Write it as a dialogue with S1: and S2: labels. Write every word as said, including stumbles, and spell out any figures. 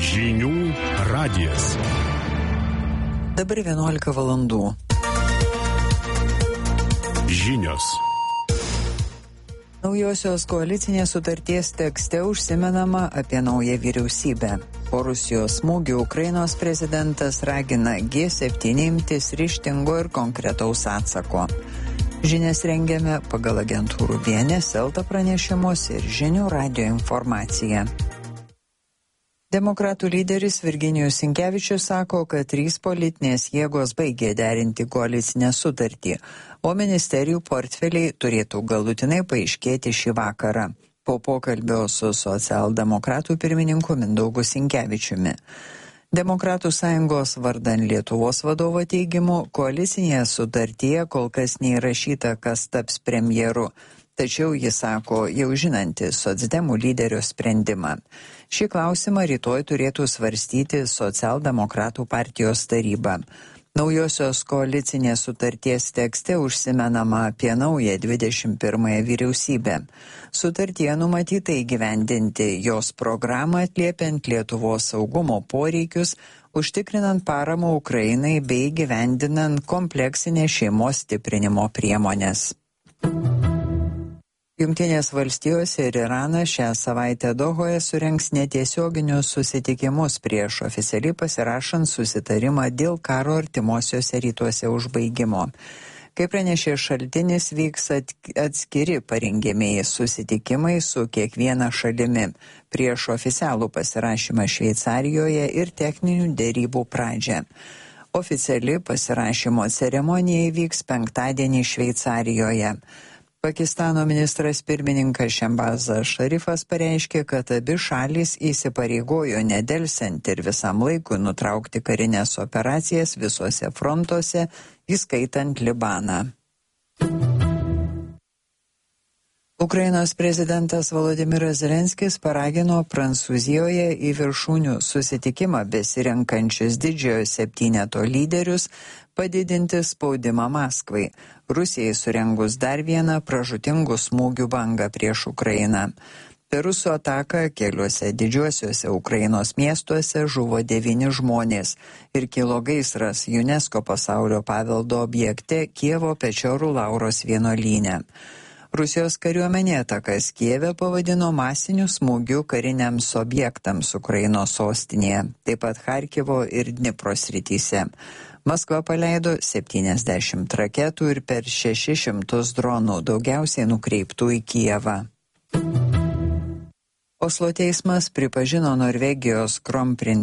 S1: Žinių radijas.
S2: Dabar vienuolika valandų.
S1: Žinios.
S2: Naujosios koalicinės sutarties tekste užsimenama apie naują vyriausybę. Po Rusijos smūgių Ukrainos prezidentas ragina G septyni imtis ryžtingo ir konkretaus atsako. Žinias rengiame pagal agentūrų B N S, Elta pranešimus ir Žinių radijo informaciją. Demokratų lyderis Virginijus Sinkevičius sako, kad trys politinės jėgos baigė derinti koalicinę sutartį, o ministerijų portfeliai turėtų galutinai paaiškėti šį vakarą. Po pokalbio su socialdemokratų pirmininku Mindaugu Sinkevičiumi. Demokratų sąjungos vardan Lietuvos vadovo teigimu, koalicinėje sutartyje kol kas neįrašyta, kas taps premjeru. Tačiau jis sako, jau žinantis socdemų lyderio sprendimą. Šį klausimą rytoj turėtų svarstyti socialdemokratų partijos taryba. Naujosios koalicinės sutarties tekste užsimenama apie naują dvidešimt pirmąją vyriausybę. Sutartyje numatyta įgyvendinti jos programą atliepiant Lietuvos saugumo poreikius, užtikrinant paramą Ukrainai bei įgyvendinant kompleksinės šeimos stiprinimo priemonės. Jungtinės valstijos ir Iranas šią savaitę Dohoje surengs netiesioginius susitikimus prieš oficialiai pasirašant susitarimą dėl karo artimuosiuose rytuose užbaigimo. Kaip pranešė šaltinis, vyks atskiri parengiamieji susitikimai su kiekviena šalimi prieš oficialų pasirašymą Šveicarijoje ir techninių derybų pradžią. Oficiali pasirašymo ceremonija įvyks penktadienį Šveicarijoje. Pakistano ministras pirmininkas Šehbazas Šarifas pareiškė, kad abi šalys įsipareigojo nedelsiant ir visam laikui nutraukti karinės operacijas visuose frontuose, įskaitant Libaną. Ukrainos prezidentas Volodymyras Zelenskis paragino Prancūzijoje į viršūnių susitikimą besirenkančius didžiojo septyneto lyderius padidinti spaudimą Maskvai, Rusijai surengus dar vieną pražūtingų smūgių bangą prieš Ukrainą. Per rusų ataką keliuose didžiuosiuose Ukrainos miestuose žuvo devyni žmonės ir kilo gaisras UNESCO pasaulio paveldo objekte Kijevo Pečorų Lauros vienuolyne. Rusijos kariuomenė atakas Kijeve pavadino masiniu smūgiu kariniams objektams Ukrainos sostinėje, taip pat Charkivo ir Dnipro srityse. Maskva paleido septyniasdešimt raketų ir per šešis šimtus dronų, daugiausiai nukreiptų į Kijevą. Oslo teismas pripažino Norvegijos kronprincą